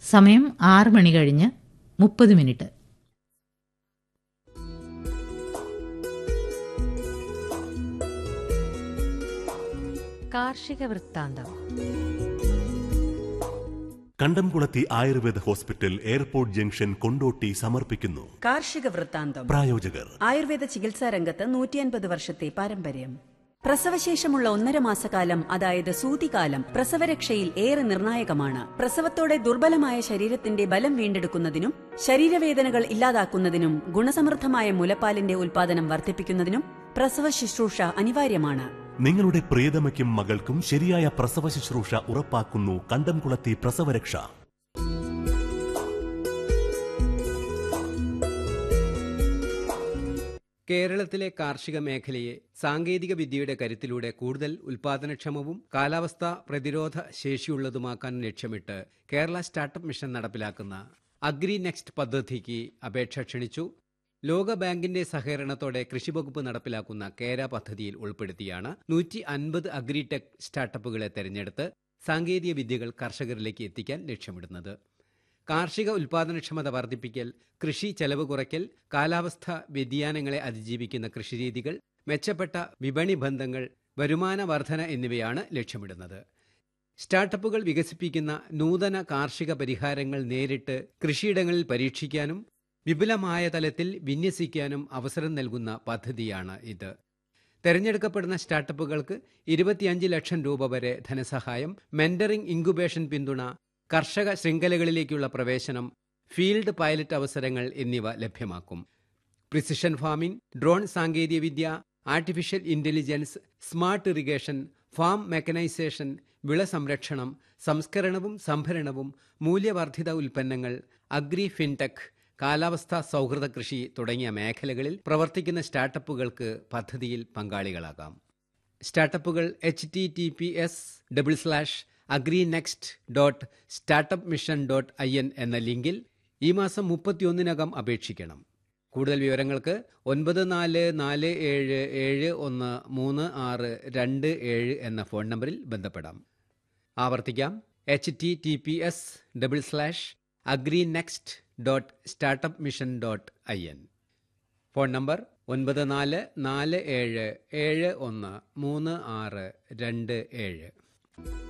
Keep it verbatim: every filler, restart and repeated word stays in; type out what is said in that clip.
സമയം ആറ് മണി കഴിഞ്ഞ് മുപ്പത് മിനിറ്റ്. കാർഷിക വൃത്താന്തം. കണ്ടംകുളത്തി Ayurveda hospital, airport junction, Kondotty സമർപ്പിക്കുന്നു കാർഷിക വൃത്താന്തം. പ്രായോജകർ ആയുർവേദ ചികിത്സാ രംഗത്ത് നൂറ്റിയൻപത് വർഷത്തെ പാരമ്പര്യം. പ്രസവശേഷമുള്ള ഒന്നര മാസക്കാലം, അതായത് സൂതികാലം, പ്രസവരക്ഷയിൽ ഏറെ നിർണായകമാണ്. പ്രസവത്തോടെ ദുർബലമായ ശരീരത്തിന്റെ ബലം വീണ്ടെടുക്കുന്നതിനും ശരീരവേദനകൾ ഇല്ലാതാക്കുന്നതിനും ഗുണസമൃദ്ധമായ മുലപ്പാലിന്റെ ഉൽപാദനം വർദ്ധിപ്പിക്കുന്നതിനും പ്രസവ ശുശ്രൂഷ അനിവാര്യമാണ്. നിങ്ങളുടെ പ്രിയതമയ്ക്കും മകൾക്കും ശരിയായ പ്രസവ ശുശ്രൂഷ ഉറപ്പാക്കുന്നു കണ്ടംകുളത്തി പ്രസവരക്ഷ. കേരളത്തിലെ കാർഷിക മേഖലയെ സാങ്കേതിക വിദ്യയുടെ കരുത്തിലൂടെ കൂടുതൽ ഉൽപാദനക്ഷമവും കാലാവസ്ഥാ പ്രതിരോധ ശേഷിയുള്ളതുമാക്കാൻ ലക്ഷ്യമിട്ട് കേരള സ്റ്റാർട്ടപ്പ് മിഷൻ നടപ്പിലാക്കുന്ന അഗ്രി നെക്സ്റ്റ് പദ്ധതിക്ക് അപേക്ഷ ക്ഷണിച്ചു. ലോകബാങ്കിന്റെ സഹകരണത്തോടെ കൃഷിവകുപ്പ് നടപ്പിലാക്കുന്ന കേര പദ്ധതിയിൽ ഉൾപ്പെടുത്തിയാണ് നൂറ്റി അൻപത് അഗ്രിടെക് സ്റ്റാർട്ടപ്പുകളെ തെരഞ്ഞെടുത്ത് സാങ്കേതിക വിദ്യകൾ കർഷകരിലേക്ക് എത്തിക്കാൻ ലക്ഷ്യമിടുന്നത്. കാർഷിക ഉൽപാദനക്ഷമത വർദ്ധിപ്പിക്കൽ, കൃഷി ചെലവ് കുറയ്ക്കൽ, കാലാവസ്ഥ വ്യതിയാനങ്ങളെ അതിജീവിക്കുന്ന കൃഷിരീതികൾ, മെച്ചപ്പെട്ട വിപണി ബന്ധങ്ങൾ, വരുമാന വർധന എന്നിവയാണ് ലക്ഷ്യമിടുന്നത്. സ്റ്റാർട്ടപ്പുകൾ വികസിപ്പിക്കുന്ന നൂതന കാർഷിക പരിഹാരങ്ങൾ നേരിട്ട് കൃഷിയിടങ്ങളിൽ പരീക്ഷിക്കാനും വിപുലമായ തലത്തിൽ വിന്യസിക്കാനും അവസരം നൽകുന്ന പദ്ധതിയാണ് ഇത്. തെരഞ്ഞെടുക്കപ്പെടുന്ന സ്റ്റാർട്ടപ്പുകൾക്ക് ഇരുപത്തിയഞ്ച് ലക്ഷം രൂപ വരെ ധനസഹായം, മെന്ററിംഗ്, ഇൻക്യുബേഷൻ പിന്തുണ, കർഷക ശൃംഖലകളിലേക്കുള്ള പ്രവേശനം, ഫീൽഡ് പൈലറ്റ് അവസരങ്ങൾ എന്നിവ ലഭ്യമാക്കും. പ്രിസിഷൻ ഫാമിംഗ്, ഡ്രോൺ സാങ്കേതികവിദ്യ, artificial intelligence, smart irrigation, farm mechanisation, വിള സംരക്ഷണം, സംസ്കരണവും സംഭരണവും, മൂല്യവർദ്ധിത ഉൽപ്പന്നങ്ങൾ, അഗ്രി ഫിൻടെക്, കാലാവസ്ഥാ സൗഹൃദ കൃഷി തുടങ്ങിയ മേഖലകളിൽ പ്രവർത്തിക്കുന്ന സ്റ്റാർട്ടപ്പുകൾക്ക് പദ്ധതിയിൽ പങ്കാളികളാകാം. സ്റ്റാർട്ടപ്പുകൾ H T T P S double slash agri next dot startup mission dot I N എന്ന ലിങ്കിൽ ഈ മാസം മുപ്പത്തിയൊന്നിനകം അപേക്ഷിക്കണം. കൂടുതൽ വിവരങ്ങൾക്ക് ഒൻപത് നാല് നാല് ഏഴ് ഏഴ് ഒന്ന് മൂന്ന് ആറ് രണ്ട് ഏഴ് എന്ന ഫോൺ നമ്പറിൽ ബന്ധപ്പെടാം. ആവർത്തിക്കാം, H T T P S double slash agri next dot startup mission dot I N. Phone number ഒൻപത് നാല് നാല് ഏഴ് ഏഴ് ഒന്ന് മൂന്ന് ആറ് രണ്ട് ഏഴ്.